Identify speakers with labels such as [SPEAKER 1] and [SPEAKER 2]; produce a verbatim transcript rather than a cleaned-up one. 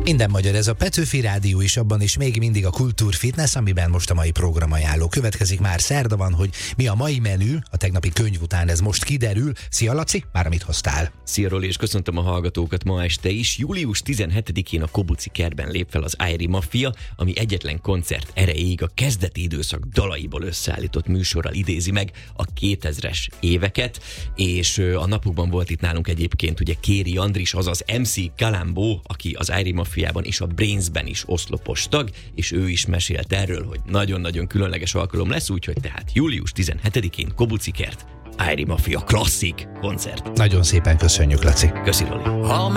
[SPEAKER 1] Minden magyar, ez a Petőfi Rádió is, abban is még mindig a Kultúr Fitness, amiben most a mai programajánló következik. Már szerda van, hogy mi a mai menü, a tegnapi könyv után ez most kiderül. Szia Laci, már mit hoztál?
[SPEAKER 2] Szia Roli, és köszöntöm a hallgatókat ma este is. július tizenhetedikén a Kobuci Kertben lép fel az Airy Mafia, ami egyetlen koncert erejéig a kezdeti időszak dalaiból összeállított műsorral idézi meg a kétezres éveket, és a napokban volt itt nálunk egyébként ugye Kéri Andris, azaz em cé Galambó, aki az Airy Mafiában és a Brainsben is oszlopos tag, és ő is mesélt erről, hogy nagyon-nagyon különleges alkalom lesz, úgyhogy tehát július tizenhetedikén Kobuci Kert, Airy Mafia klasszik koncert.
[SPEAKER 1] Nagyon szépen köszönjük, Laci.
[SPEAKER 2] Köszi, Roli.